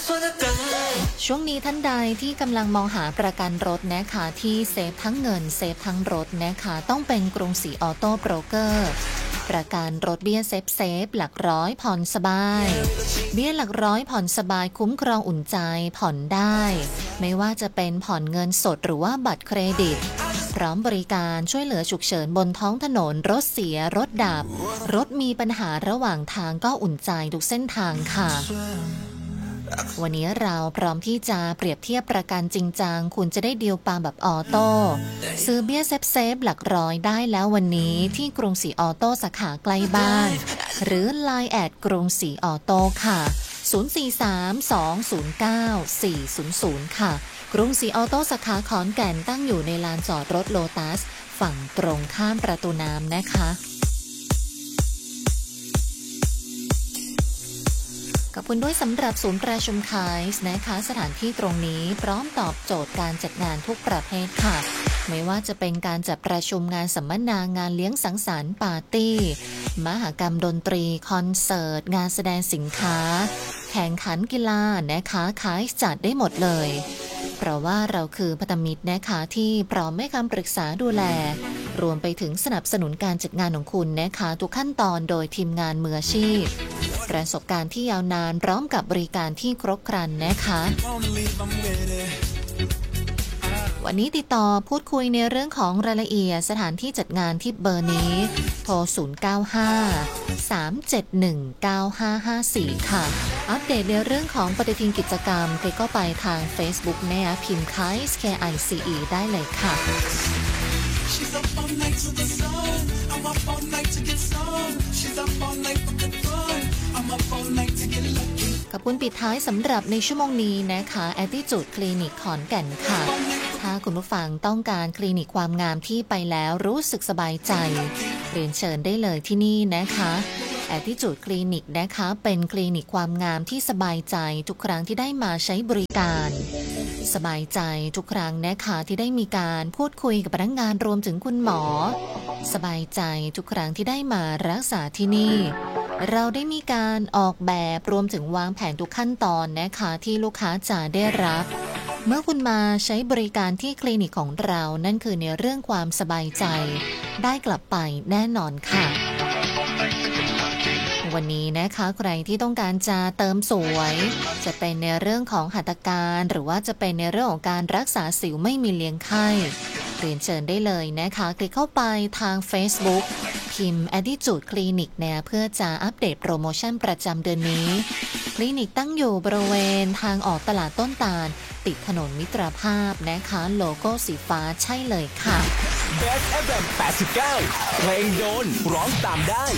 ช่วงนี้ท่านใดที่กำลังมองหาประกันรถนะคะที่เซฟทั้งเงินเซฟทั้งรถนะคะต้องเป็นกรุงศรีออโต้โบรกเกอร์ประกันรถเบี้ยเซฟหลักร้อยผ่อนสบายเบี้ยหลักร้อยผ่อนสบายคุ้มครองอุ่นใจผ่อนได้ไม่ว่าจะเป็นผ่อนเงินสดหรือว่าบัตรเครดิตพร้อมบริการช่วยเหลือฉุกเฉินบนท้องถนนรถเสียรถดับรถมีปัญหาระหว่างทางก็อุ่นใจทุกเส้นทางค่ะวันนี้เราพร้อมที่จะเปรียบเทียบประกันจริงจังคุณจะได้ดีลปาแบบออโต้ซื้อเบี้ยเซฟหลักร้อยได้แล้ววันนี้ที่กรุงศรีออโต้สาขาใกล้บ้านหรือ LINE แอดกรุงศรีออโต้ค่ะ0432094400ค่ะกรุงศรีออโต้สาขาขอนแก่นตั้งอยู่ในลานจอดรถโลตัสฝั่งตรงข้ามประตูน้ำนะคะขอบคุณด้วยสำหรับศูนย์ประชุมไคส์นะคะสถานที่ตรงนี้พร้อมตอบโจทย์การจัดงานทุกประเภทค่ะไม่ว่าจะเป็นการจัดประชุมงานสัมมนางานเลี้ยงสังสรรค์ปาร์ตี้มหกรรมดนตรีคอนเสิร์ตงานแสดงสินค้าแข่งขันกีฬานะคะไคส์จัดได้หมดเลยเพราะว่าเราคือพันธมิตรนะคะที่พร้อมให้คำปรึกษาดูแลรวมไปถึงสนับสนุนการจัดงานของคุณนะคะทุกขั้นตอนโดยทีมงานมืออาชีพประสบการณ์ที่ยาวนานพร้อมกับบริการที่ครบครันนะคะวันนี้ติดต่อพูดคุยในเรื่องของรายละเอียดสถานที่จัดงานที่เบอร์นี้โทร0953719554ค่ะอัปเดตในเรื่องของปฏิทินกิจกรรมคลิกเข้าไปทาง Facebook นะคะพิมพ์ KICE KICE ได้เลยค่ะShe's up all night to the sun. I'm up all night to get some. She's up all night for good fun. I'm up all night to get lucky. ขอบคุณปิดท้ายสำหรับในชั่วโมงนี้นะคะ Attitude Clinic ขอนแก่นค่ะถ้าคุณผู้ฟังต้องการคลินิกความงามที่ไปแล้วรู้สึกสบายใจเรียนเชิญได้เลยที่นี่นะคะ Attitude Clinic นะคะเป็นคลินิกความงามที่สบายใจทุกครั้งที่ได้มาใช้บริการสบายใจทุกครั้งนะคะที่ได้มีการพูดคุยกับพนักงานรวมถึงคุณหมอสบายใจทุกครั้งที่ได้มารักษาที่นี่เราได้มีการออกแบบรวมถึงวางแผนทุกขั้นตอนนะคะที่ลูกค้าจะได้รับเมื่อคุณมาใช้บริการที่คลินิกของเรานั่นคือในเรื่องความสบายใจได้กลับไปแน่นอนค่ะวันนี้นะคะใครที่ต้องการจะเติมสวยจะเป็นในเรื่องของหัตถการหรือว่าจะเป็นในเรื่องของการรักษาสิวไม่มีเลี้ยงไข้เรียนเชิญได้เลยนะคะคลิกเข้าไปทาง Facebook พิมพ์ Attitude Clinic เนี่ยเพื่อจะอัปเดตโปรโมชั่นประจำเดือนนี้คลินิกตั้งอยู่บริเวณทางออกตลาดต้นตาลติดถนนมิตรภาพนะคะโลโก้สีฟ้าใช่เลยค่ะ Best FM 89เพลงโดนร้องตามได้